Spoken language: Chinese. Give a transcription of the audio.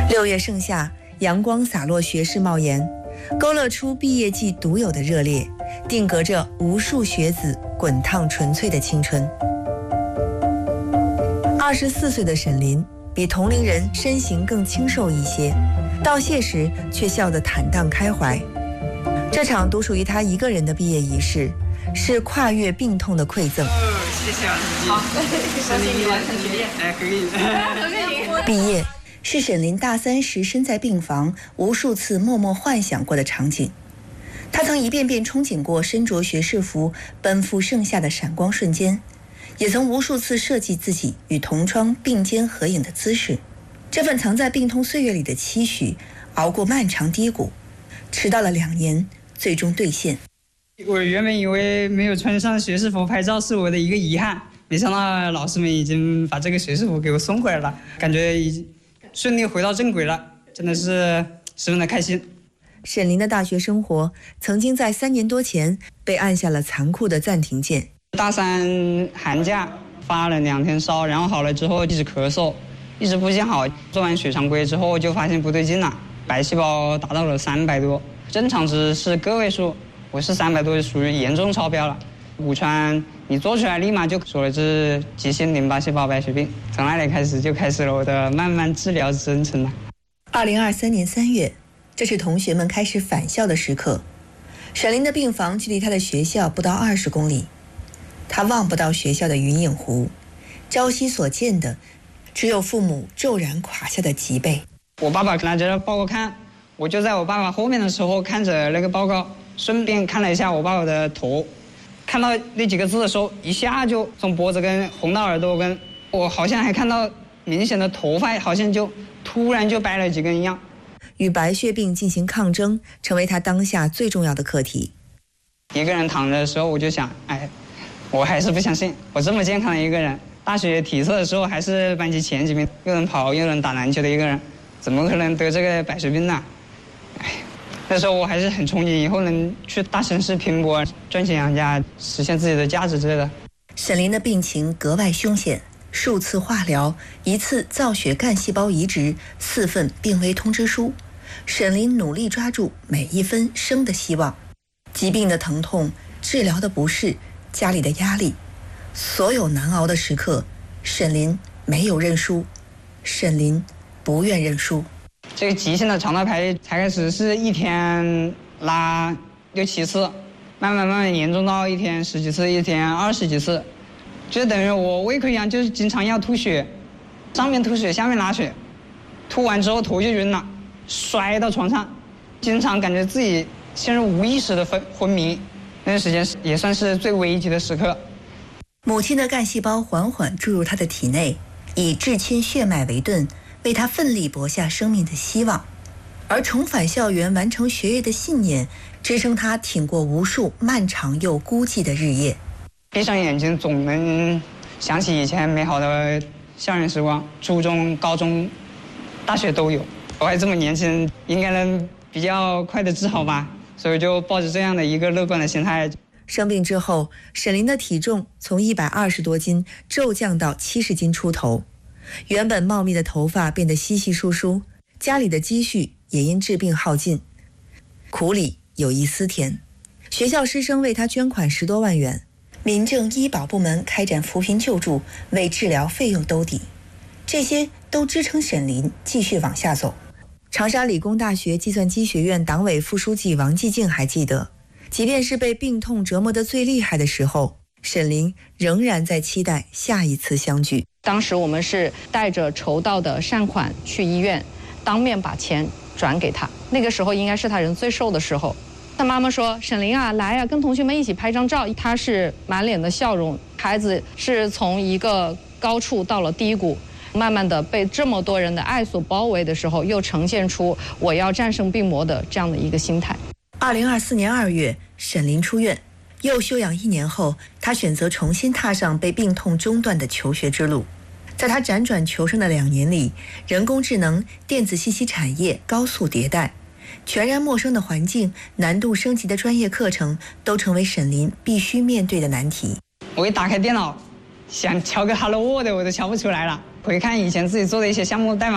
6月盛夏，阳光洒落学士帽檐，勾勒出毕业季独有的热烈，定格着无数学子滚烫纯粹的青春。24岁的沈林比同龄人身形更清瘦一些，道谢时却笑得坦荡开怀。这场独属于他一个人的毕业仪式，是跨越病痛的馈赠。 谢谢啊，好，沈林完成学业，可以。 毕业是沈林大3时身在病房，无数次默默幻想过的场景。他曾一遍遍憧憬过身着学士服奔赴盛夏的闪光瞬间，也曾无数次设计自己与同窗并肩合影的姿势。这份藏在病痛岁月里的期许，熬过漫长低谷，迟到了2年，最终兑现。 我原本以为没有穿上学士服拍照是我的一个遗憾，没想到老师们已经把这个学士服给我送回来了，感觉已经顺利回到正轨了，真的是十分的开心。 沈林的大学生活曾经在3年多前被按下了残酷的暂停键。 大3寒假发了2天烧，然后好了之后一直咳嗽，一直不见好。做完血常规之后就发现不对劲了，白细胞达到了300多，正常值是个位数，我是300多，属于严重超标了。骨穿你做出来立马就说了这是急性淋巴细胞白血病，从那里开始就开始了我的慢慢治疗征程了。 2023年3月，这是同学们开始返校的时刻。沈林的病房距离他的学校不到20公里，他望不到学校的云影湖，朝夕所见的只有父母骤然垮下的脊背。 我爸爸拿着报告看，我就在我爸爸后面的时候看着那个报告，顺便看了一下我爸爸的头，看到那几个字的时候，一下就从脖子跟红到耳朵跟，我好像还看到明显的头发好像就突然就白了几根一样。 与白血病进行抗争，成为他当下最重要的课题。 一个人躺着的时候，我就想，我还是不相信，我这么健康的一个人，大学体测的时候还是班级前几名，又能跑又能打篮球的一个人，怎么可能得这个白血病呢？那时候我还是很憧憬以后能去大城市拼搏，赚钱养家，实现自己的价值之类的。 沈林的病情格外凶险，数次化疗，1次造血干细胞移植，4份病危通知书。沈林努力抓住每一分生的希望。疾病的疼痛，治疗的不适，家里的压力，所有难熬的时刻，沈林没有认输，沈林不愿认输。 这个急性的肠道排才开始是1天拉6、7次，慢慢严重到1天10几次，1天20几次，就等于我胃溃疡，就是经常要吐血，上面吐血下面拉血，吐完之后头就晕了，摔到床上，经常感觉自己陷入无意识的昏迷，那段时间也算是最危急的时刻。 母亲的干细胞缓缓注入他的体内，以至亲血脉为盾，为他奋力搏下生命的希望。而重返校园完成学业的信念，支撑他挺过无数漫长又孤寂的日夜。 闭上眼睛总能想起以前美好的校园时光，初中、高中、大学都有。我还这么年轻，应该能比较快的治好吧，所以就抱着这样的一个乐观的心态。 生病之后，沈林的体重从120多斤骤降到70斤出头，原本茂密的头发变得稀稀疏疏，家里的积蓄也因治病耗尽。苦里有一丝甜，学校师生为他捐款10多万元，民政医保部门开展扶贫救助，为治疗费用兜底，这些都支撑沈林继续往下走。长沙理工大学计算机学院党委副书记王继静还记得，即便是被病痛折磨得最厉害的时候，沈林仍然在期待下一次相聚。 当时我们是带着筹到的善款去医院，当面把钱转给他。那个时候应该是他人最瘦的时候。他妈妈说：“沈林啊，来啊，跟同学们一起拍张照。”他是满脸的笑容，孩子是从一个高处到了低谷，慢慢的被这么多人的爱所包围的时候，又呈现出我要战胜病魔的这样的一个心态。 2024年2月，沈林出院，又休养1年后，他选择重新踏上被病痛中断的求学之路。在他辗转求生的2年里，人工智能、电子信息产业高速迭代，全然陌生的环境、难度升级的专业课程，都成为沈林必须面对的难题。 我一打开电脑，想敲个 Hello World 我都敲不出来了。回看以前自己做的一些项目代码，